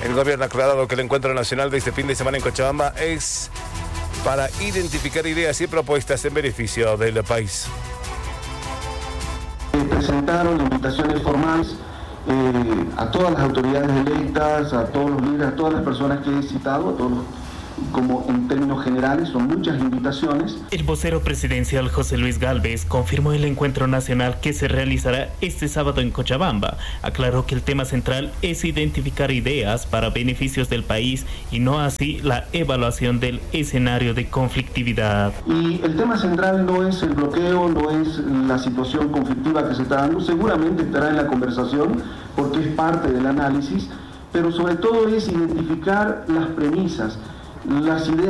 El gobierno ha aclarado que el encuentro nacional de este fin de semana en Cochabamba es para identificar ideas y propuestas en beneficio del país. Presentaron invitaciones formales a todas las autoridades electas, a todos los líderes, a todas las personas que he citado, a todos los, como en términos generales, son muchas invitaciones. El vocero presidencial José Luis Gálvez confirmó el encuentro nacional que se realizará este sábado en Cochabamba. Aclaró que el tema central es identificar ideas para beneficios del país y no así la evaluación del escenario de conflictividad. Y el tema central no es el bloqueo, no es la situación conflictiva que se está dando, seguramente estará en la conversación porque es parte del análisis, pero sobre todo es identificar las premisas, las ideas